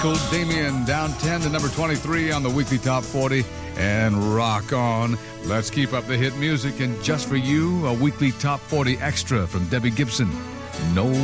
Damien down 10 to number 23 on the weekly top 40. And rock on. Let's keep up the hit music. And just for you, a weekly top 40 extra from Debbie Gibson. No